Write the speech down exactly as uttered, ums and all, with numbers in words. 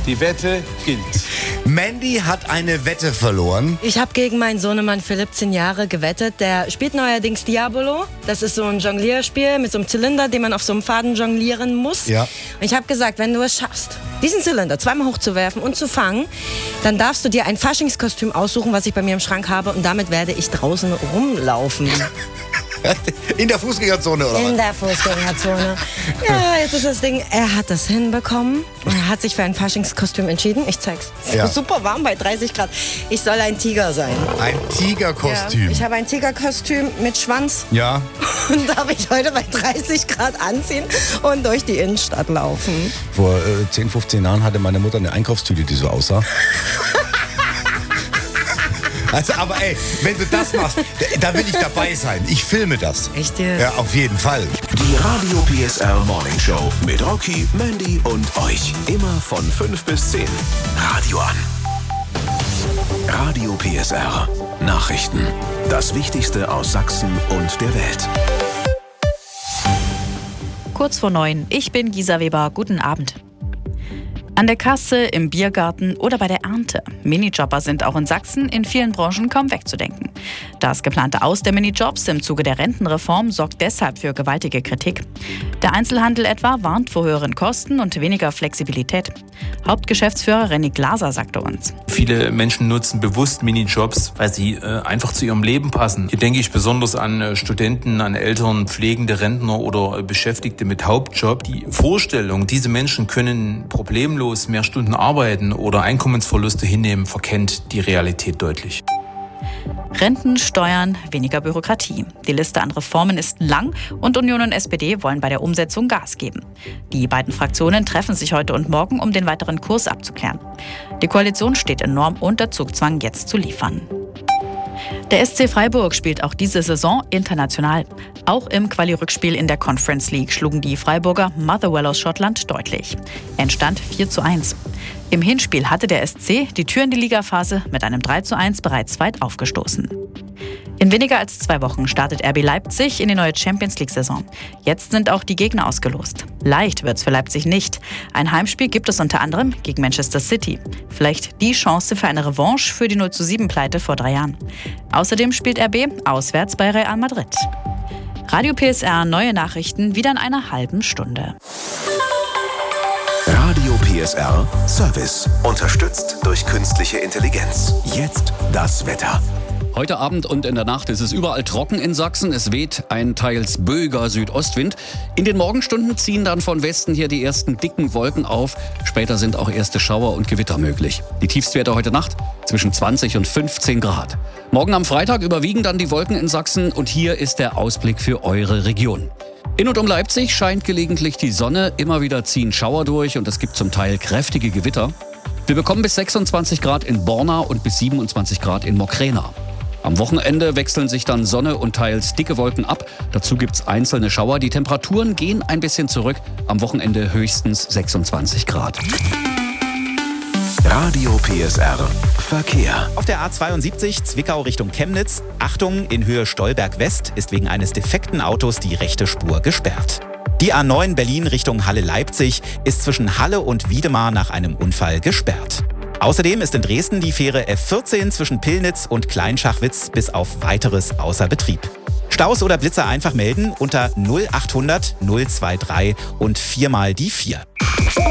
Die Wette gilt. Mandy hat eine Wette verloren. Ich habe gegen meinen Sohnemann Philipp, zehn Jahre, gewettet. Der spielt neuerdings Diabolo. Das ist so ein Jonglierspiel mit so einem Zylinder, den man auf so einem Faden jonglieren muss. Ja. Und ich habe gesagt, wenn du es schaffst, diesen Zylinder zweimal hochzuwerfen und zu fangen, dann darfst du dir ein Faschingskostüm aussuchen, was ich bei mir im Schrank habe. Und damit werde ich draußen rumlaufen. In der Fußgängerzone, oder was? In der Fußgängerzone. Ja, jetzt ist das Ding, er hat das hinbekommen. Und er hat sich für ein Faschingskostüm entschieden. Ich zeig's. Es Ja. ist super warm bei dreißig Grad. Ich soll ein Tiger sein. Ein Tigerkostüm. Ja, ich habe ein Tigerkostüm mit Schwanz Ja. und darf ich heute bei dreißig Grad anziehen und durch die Innenstadt laufen. Vor äh, zehn, fünfzehn Jahren hatte meine Mutter eine Einkaufstüte, die so aussah. Also, aber ey, wenn du das machst, da will ich dabei sein. Ich filme das. Echt jetzt? Ja, auf jeden Fall. Die Radio P S R Morning Show mit Rocky, Mandy und euch. Immer von fünf bis zehn. Radio an. Radio P S R. Nachrichten. Das Wichtigste aus Sachsen und der Welt. Kurz vor neun. Ich bin Gisa Weber. Guten Abend. An der Kasse, im Biergarten oder bei der Ernte. Minijobber sind auch in Sachsen in vielen Branchen kaum wegzudenken. Das geplante Aus der Minijobs im Zuge der Rentenreform sorgt deshalb für gewaltige Kritik. Der Einzelhandel etwa warnt vor höheren Kosten und weniger Flexibilität. Hauptgeschäftsführer René Glaser sagte uns: Viele Menschen nutzen bewusst Minijobs, weil sie äh, einfach zu ihrem Leben passen. Hier denke ich besonders an äh, Studenten, an Eltern, pflegende Rentner oder äh, Beschäftigte mit Hauptjob. Die Vorstellung, diese Menschen können problemlos mehr Stunden arbeiten oder Einkommensverluste hinnehmen, verkennt die Realität deutlich. Renten, Steuern, weniger Bürokratie. Die Liste an Reformen ist lang und Union und S P D wollen bei der Umsetzung Gas geben. Die beiden Fraktionen treffen sich heute und morgen, um den weiteren Kurs abzuklären. Die Koalition steht enorm unter Zugzwang, jetzt zu liefern. Der S C Freiburg spielt auch diese Saison international. Auch im Quali-Rückspiel in der Conference League schlugen die Freiburger Motherwell aus Schottland deutlich. Endstand vier zu eins. Im Hinspiel hatte der S C die Tür in die Ligaphase mit einem drei zu eins bereits weit aufgestoßen. In weniger als zwei Wochen startet R B Leipzig in die neue Champions-League-Saison. Jetzt sind auch die Gegner ausgelost. Leicht wird's für Leipzig nicht. Ein Heimspiel gibt es unter anderem gegen Manchester City. Vielleicht die Chance für eine Revanche für die null zu sieben Pleite vor drei Jahren. Außerdem spielt R B auswärts bei Real Madrid. Radio P S R, neue Nachrichten wieder in einer halben Stunde. Radio P S R Service. Unterstützt durch künstliche Intelligenz. Jetzt das Wetter. Heute Abend und in der Nacht ist es überall trocken in Sachsen. Es weht ein teils böiger Südostwind. In den Morgenstunden ziehen dann von Westen hier die ersten dicken Wolken auf. Später sind auch erste Schauer und Gewitter möglich. Die Tiefstwerte heute Nacht zwischen zwanzig und fünfzehn Grad. Morgen am Freitag überwiegen dann die Wolken in Sachsen und hier ist der Ausblick für eure Region. In und um Leipzig scheint gelegentlich die Sonne, immer wieder ziehen Schauer durch und es gibt zum Teil kräftige Gewitter. Wir bekommen bis sechsundzwanzig Grad in Borna und bis siebenundzwanzig Grad in Mokrena. Am Wochenende wechseln sich dann Sonne und teils dicke Wolken ab. Dazu gibt's einzelne Schauer. Die Temperaturen gehen ein bisschen zurück. Am Wochenende höchstens sechsundzwanzig Grad. Radio P S R Verkehr. Auf der A zweiundsiebzig Zwickau Richtung Chemnitz. Achtung, in Höhe Stolberg West ist wegen eines defekten Autos die rechte Spur gesperrt. Die A neun Berlin Richtung Halle-Leipzig ist zwischen Halle und Wiedemar nach einem Unfall gesperrt. Außerdem ist in Dresden die Fähre F vierzehn zwischen Pillnitz und Kleinschachwitz bis auf Weiteres außer Betrieb. Staus oder Blitzer einfach melden unter null achthundert null drei drei und viermal die vier.